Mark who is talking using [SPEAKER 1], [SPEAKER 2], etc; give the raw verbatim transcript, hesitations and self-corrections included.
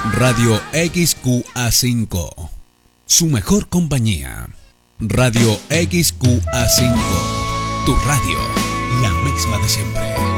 [SPEAKER 1] Radio X Q A cinco, su mejor compañía. Radio X Q A cinco, tu radio, la misma de siempre.